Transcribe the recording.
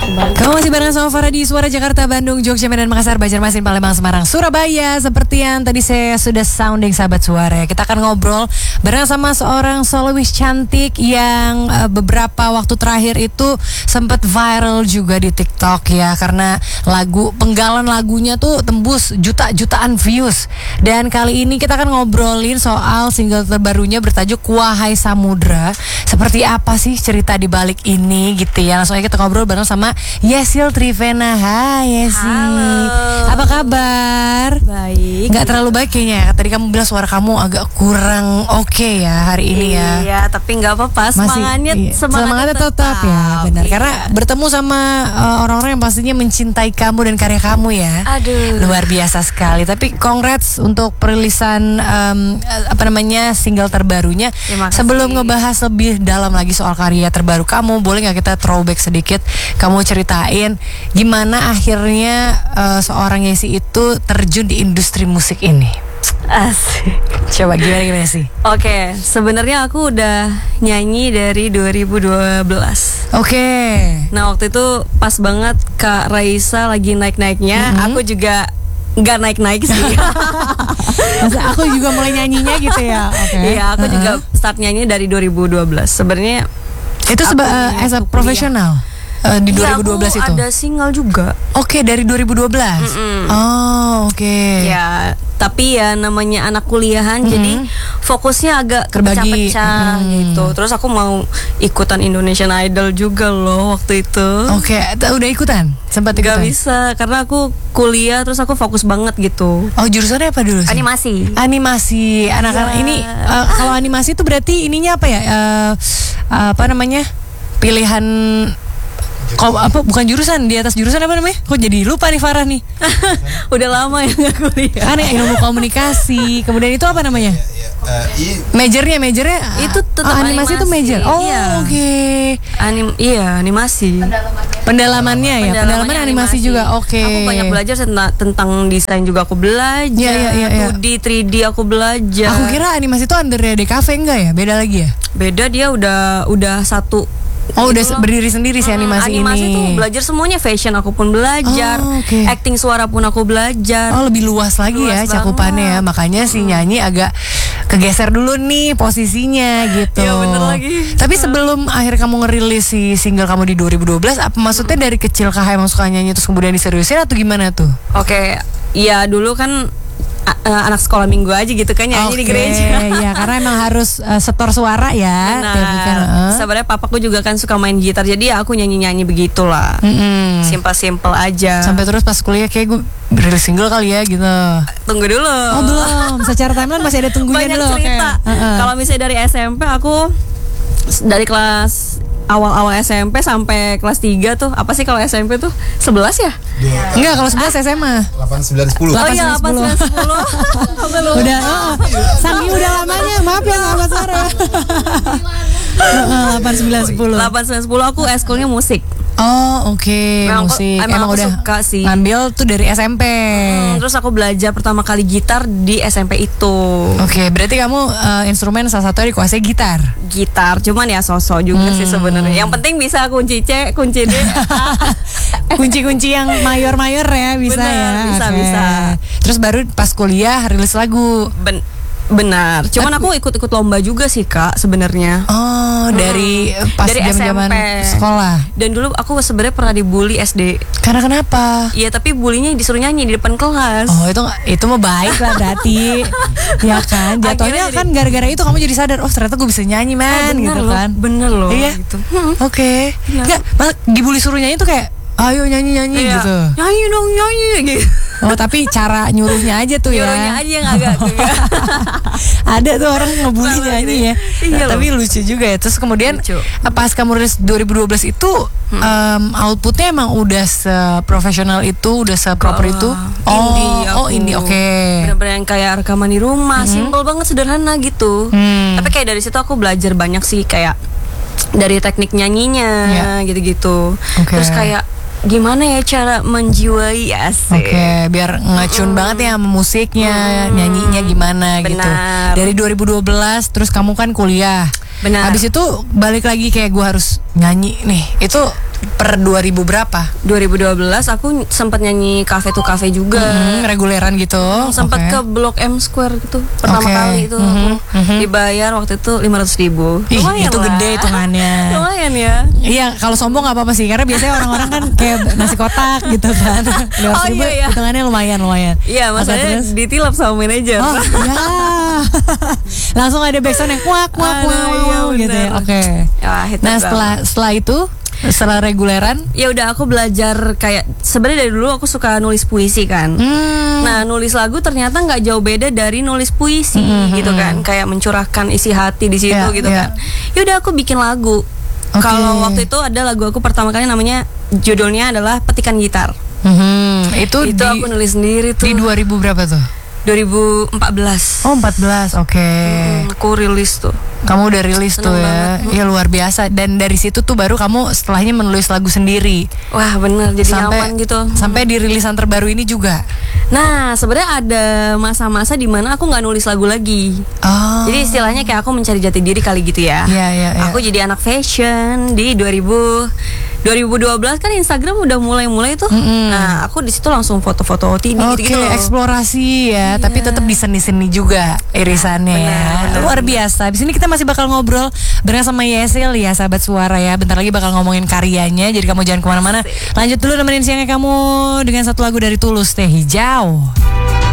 Kamu masih bareng sama Farah di Suara Jakarta, Bandung, Jogja, Medan, Makassar, Banjarmasin, Palembang, Semarang, Surabaya. Seperti yang tadi saya sudah sounding sahabat suara, kita akan ngobrol bareng sama seorang soloist cantik yang beberapa waktu terakhir itu sempat viral juga di TikTok ya, karena penggalan lagunya tuh tembus jutaan views. Dan kali ini kita akan ngobrolin soal single terbarunya bertajuk Wahai Samudra. Seperti apa sih cerita di balik ini gitu ya. Langsung aja kita ngobrol bareng sama Yesil Trivena. Hai Yesi. Halo. Apa kabar? Baik. Nggak terlalu baik kayaknya. Tadi kamu bilang suara kamu agak kurang oke ya hari ini ya. Iya, tapi nggak apa-apa. Semangatnya tetap ya, benar. Iya. Karena bertemu sama orang-orang yang pastinya mencintai kamu dan karya kamu ya. Aduh. Luar biasa sekali. Tapi congrats untuk perilisan single terbarunya. Sebelum ngebahas lebih dalam lagi soal karya terbaru kamu, boleh nggak kita throwback sedikit? Kamu ceritain gimana akhirnya seorang Yesi itu terjun di industri musik ini. Asik. Coba gimana sih? Oke, sebenarnya aku udah nyanyi dari 2012. Oke. Nah, waktu itu pas banget Kak Raisa lagi naik-naiknya. Aku juga nggak naik-naik sih. Masa aku juga mulai nyanyinya gitu ya? Okay. Iya, aku juga start nyanyi dari 2012. Sebenarnya itu as a profesional di 2012 aku itu. Ada single juga. Oke, dari 2012. Oh, oke. Ya, tapi ya namanya anak kuliahan, jadi fokusnya agak kepecah-pecah gitu. Terus aku mau ikutan Indonesian Idol juga loh waktu itu. Oke, udah ikutan? Sempat ikutan? Gak bisa, karena aku kuliah terus aku fokus banget gitu. Oh, jurusannya apa dulu sih? Animasi. Anak-anak ini kalau animasi itu berarti ininya apa ya? Pilihan. Bukan jurusan, di atas jurusan apa namanya? Kok jadi lupa nih Farah nih. Udah lama ya gak kuliah. Kan ilmu komunikasi. Kemudian itu apa namanya? Majornya itu tetap animasi itu major. Oh, iya. Oke. Animasi. Pendalaman animasi juga. Oke. Aku banyak belajar tentang desain juga aku belajar. 2D, 3D aku belajar. Aku kira animasi itu undernya DKV, enggak ya? Beda lagi ya? Beda, dia udah satu. Oh, udah berdiri sendiri sih animasi ini. Animasi tuh belajar semuanya, fashion aku pun belajar, acting suara pun aku belajar. Oh, lebih luas lagi ya cakupannya ya. Makanya si nyanyi agak kegeser dulu nih posisinya gitu. Iya, bener lagi. Tapi sebelum akhir kamu ngerilis si single kamu di 2012, apa maksudnya dari kecil kah emang suka nyanyi terus kemudian diseriusin atau gimana tuh? Oke, ya dulu kan anak sekolah minggu aja gitu kan nyanyi di gereja. Iya, karena emang harus setor suara ya. Benar. Sebenarnya papaku juga kan suka main gitar, jadi ya aku nyanyi begitulah. Simpel aja. Sampai terus pas kuliah kayak gue rilis single kali ya gitu. Tunggu dulu. Oh, belum. Secara timeline masih ada tunggunya banyak dulu. Banyak cerita. Kalau misalnya dari SMP, aku dari kelas awal SMP sampai kelas 3 tuh, apa sih kalau SMP tuh 11 ya? Enggak, kalau 11 SMA 8, 9, 10. Oh iya, 8, 9, 10. Udah, saking udah lamanya, maaf ya sahabat Sarah. 8, 9, 10 aku eskulnya musik. Oh, oke. Musik. Emang udah suka sih. Ngambil tuh dari SMP. Terus aku belajar pertama kali gitar di SMP itu. Oke, berarti kamu instrumen salah satunya dikuasai gitar. Gitar, cuman ya sosok juga sih sebenarnya. Yang penting bisa kunci C, kunci D. Kunci-kunci yang mayor-mayor ya bisa. Bener, ya. Bisa. Terus baru pas kuliah rilis lagu. Benar. Cuman aku ikut lomba juga sih Kak sebenarnya. Oh, dari pas zaman sekolah. Dan dulu aku sebenarnya pernah dibully SD. Karena kenapa? Iya, tapi bulinya disuruh nyanyi di depan kelas. Oh, itu mah baik lah berarti. Ya kan, jatuhnya kan gara-gara itu kamu jadi sadar, oh ternyata gue bisa nyanyi gitu loh, kan. Bener loh iya. Gitu. Oke. Enggak, dibully suruh nyanyi tuh kayak ayo nyanyi gitu. Nyanyi dong, nyanyi gitu. Oh, tapi cara nyuruhnya aja tuh ya. Nyuruhnya aja yang agak ada tuh orang ngebully nyanyi ya. Iya, tapi lucu juga ya. Terus kemudian pas kamu rilis 2012 itu outputnya emang udah seprofesional itu, udah seproper itu. Indie. Oke. Bener-bener yang kayak rekaman di rumah, simple banget, sederhana gitu. Tapi kayak dari situ aku belajar banyak sih, kayak dari teknik nyanyinya gitu-gitu. Terus kayak gimana ya cara menjiwai asik. Oke, biar ngecun banget ya sama musiknya, nyanyinya gimana gitu. Dari 2012 terus kamu kan kuliah. Benar. Habis itu balik lagi kayak gue harus nyanyi nih. Itu per 2000 berapa? 2012 aku sempat nyanyi cafe to cafe juga. Reguleran gitu. Sempat ke Blok M Square gitu pertama kali itu. Dibayar waktu itu 500.000. Lumayan itu lah. Gede hitungannya. Lumayan ya. Iya, kalau sombong nggak apa-apa sih, karena biasanya orang-orang kan kayak nasi kotak gitu kan. 500.000 iya. hitungannya lumayan. Iya, maksudnya ditilap sama manajer. Oh iya. Langsung ada backsound yang kuak gitu ya. Oke. Nah setelah itu, setelah reguleran, ya udah aku belajar kayak sebenarnya dari dulu aku suka nulis puisi kan. Nah nulis lagu ternyata nggak jauh beda dari nulis puisi gitu kan, kayak mencurahkan isi hati di situ gitu kan. Ya udah aku bikin lagu. Kalau waktu itu ada lagu aku pertama kali namanya judulnya adalah Petikan Gitar. Itu aku nulis sendiri tuh. Di 2000 berapa tuh? 2014. Oh 14, oke. Aku rilis tuh. Kamu udah rilis tuh ya. Ya luar biasa. Dan dari situ tuh baru kamu setelahnya menulis lagu sendiri. Wah bener, jadi nyaman gitu. Sampai di rilisan terbaru ini juga. Nah sebenarnya ada masa-masa dimana aku nggak nulis lagu lagi. Jadi istilahnya kayak aku mencari jati diri kali gitu ya. Iya. Aku jadi anak fashion di 2012 kan Instagram udah mulai tuh. Nah aku di situ langsung foto-foto OOTD gitu loh. Eksplorasi ya. Tapi tetap di seni-seni juga irisannya ya. Luar biasa. Abis ini kita masih bakal ngobrol bareng sama Yesil ya, sahabat suara ya. Bentar lagi bakal ngomongin karyanya. Jadi kamu jangan kemana-mana. Lanjut dulu nemenin siangnya kamu dengan satu lagu dari Tulus, Teh Hijau.